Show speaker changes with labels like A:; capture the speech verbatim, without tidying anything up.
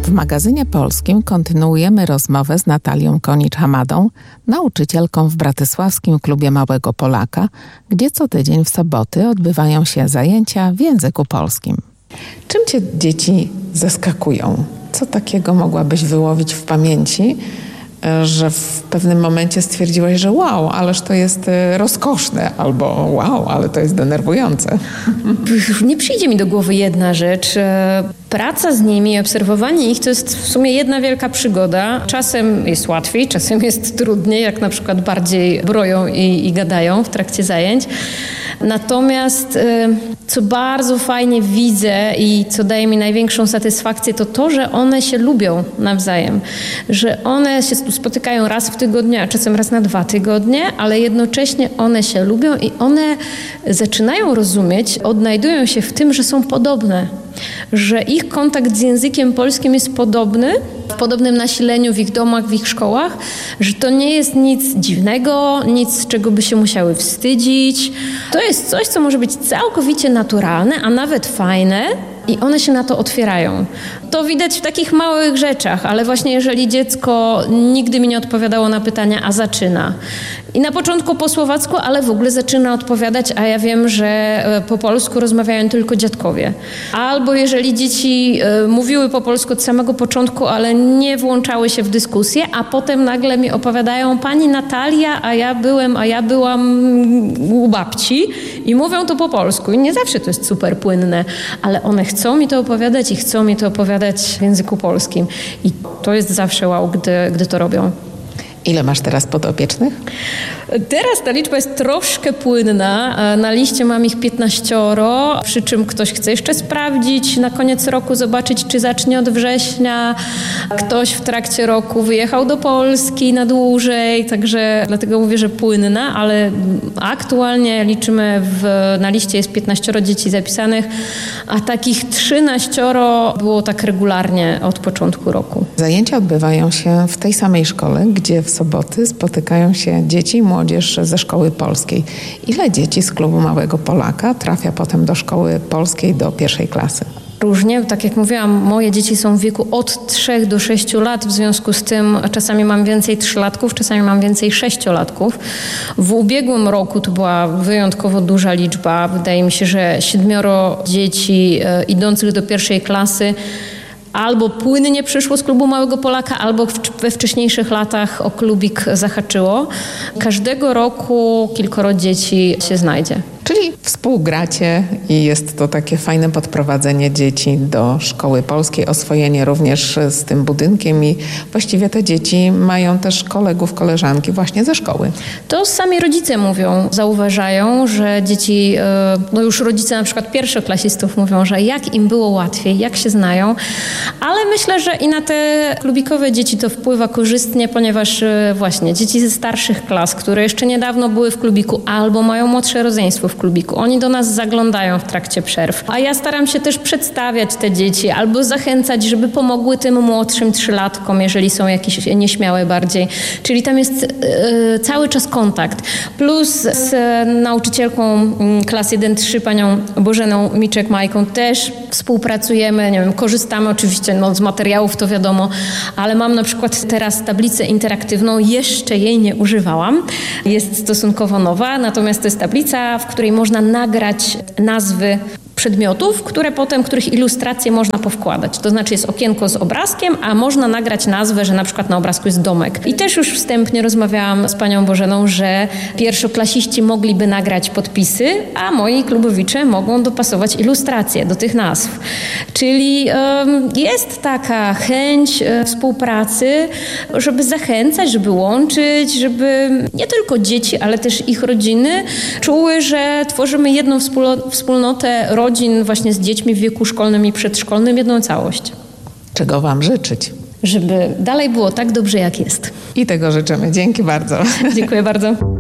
A: W magazynie polskim kontynuujemy rozmowę z Natalią Konicz-Hamadą, nauczycielką w Bratysławskim Klubie Małego Polaka, gdzie co tydzień w soboty odbywają się zajęcia w języku polskim. Czym cię dzieci zaskakują? Co takiego mogłabyś wyłowić w pamięci, że w pewnym momencie stwierdziłaś, że wow, ależ to jest rozkoszne, albo wow, ale to jest denerwujące?
B: Nie przyjdzie mi do głowy jedna rzecz. Praca z nimi, obserwowanie ich to jest w sumie jedna wielka przygoda. Czasem jest łatwiej, czasem jest trudniej, jak na przykład bardziej broją i, i gadają w trakcie zajęć. Natomiast co bardzo fajnie widzę i co daje mi największą satysfakcję, to to, że one się lubią nawzajem. Że one się spotykają raz w tygodniu, a czasem raz na dwa tygodnie, ale jednocześnie one się lubią i one zaczynają rozumieć, odnajdują się w tym, że są podobne. Że ich kontakt z językiem polskim jest podobny, w podobnym nasileniu w ich domach, w ich szkołach, że to nie jest nic dziwnego, nic, czego by się musiały wstydzić. To jest coś, co może być całkowicie naturalne, a nawet fajne i one się na to otwierają. To widać w takich małych rzeczach, ale właśnie jeżeli dziecko nigdy mi nie odpowiadało na pytania, a zaczyna. I na początku po słowacku, ale w ogóle zaczyna odpowiadać, a ja wiem, że po polsku rozmawiają tylko dziadkowie. Albo jeżeli dzieci mówiły po polsku od samego początku, ale nie włączały się w dyskusję, a potem nagle mi opowiadają pani Natalia, a ja byłem, a ja byłam u babci i mówią to po polsku. I nie zawsze to jest super płynne, ale one chcą mi to opowiadać i chcą mi to opowiadać w języku polskim. I to jest zawsze wow, gdy, gdy to robią.
A: Ile masz teraz podopiecznych?
B: Teraz ta liczba jest troszkę płynna. Na liście mam ich piętnaścioro, przy czym ktoś chce jeszcze sprawdzić na koniec roku, zobaczyć, czy zacznie od września. Ktoś w trakcie roku wyjechał do Polski na dłużej, także dlatego mówię, że płynna, ale aktualnie liczymy, w, na liście jest piętnaścioro dzieci zapisanych, a takich trzynaścioro było tak regularnie od początku roku.
A: Zajęcia odbywają się w tej samej szkole, gdzie w soboty spotykają się dzieci i młodzież ze szkoły polskiej. Ile dzieci z Klubu Małego Polaka trafia potem do szkoły polskiej do pierwszej klasy?
B: Różnie, tak jak mówiłam, moje dzieci są w wieku od trzech do sześciu lat, w związku z tym czasami mam więcej trzylatków, czasami mam więcej sześciolatków. W ubiegłym roku to była wyjątkowo duża liczba. Wydaje mi się, że siedmioro dzieci e, idących do pierwszej klasy albo płynnie przyszło z Klubu Małego Polaka, albo we wcześniejszych latach o klubik zahaczyło. Każdego roku kilkoro dzieci się znajdzie.
A: Czyli współgracie i jest to takie fajne podprowadzenie dzieci do szkoły polskiej, oswojenie również z tym budynkiem i właściwie te dzieci mają też kolegów, koleżanki właśnie ze szkoły.
B: To sami rodzice mówią, zauważają, że dzieci, no już rodzice na przykład pierwszoklasistów mówią, że jak im było łatwiej, jak się znają, ale myślę, że i na te klubikowe dzieci to wpływa korzystnie, ponieważ właśnie dzieci ze starszych klas, które jeszcze niedawno były w klubiku albo mają młodsze rodzeństwo w klubiku. Oni do nas zaglądają w trakcie przerw. A ja staram się też przedstawiać te dzieci albo zachęcać, żeby pomogły tym młodszym trzylatkom, jeżeli są jakieś nieśmiałe bardziej. Czyli tam jest e, cały czas kontakt. Plus z e, nauczycielką klas jeden trzy, panią Bożeną Miczek-Majką też współpracujemy, nie wiem, korzystamy oczywiście no, z materiałów, to wiadomo, ale mam na przykład teraz tablicę interaktywną, jeszcze jej nie używałam. Jest stosunkowo nowa, natomiast to jest tablica, w której można nagrać nazwy przedmiotów, które potem, których ilustracje można powkładać. To znaczy jest okienko z obrazkiem, a można nagrać nazwę, że na przykład na obrazku jest domek. I też już wstępnie rozmawiałam z panią Bożeną, że pierwszoklasiści mogliby nagrać podpisy, a moi klubowicze mogą dopasować ilustracje do tych nazw. Czyli um, jest taka chęć e, współpracy, żeby zachęcać, żeby łączyć, żeby nie tylko dzieci, ale też ich rodziny czuły, że tworzymy jedną wspólno- wspólnotę rodzin właśnie z dziećmi w wieku szkolnym i przedszkolnym, jedną całość.
A: Czego wam życzyć?
B: Żeby dalej było tak dobrze, jak jest.
A: I tego życzymy. Dzięki bardzo.
B: Dziękuję bardzo.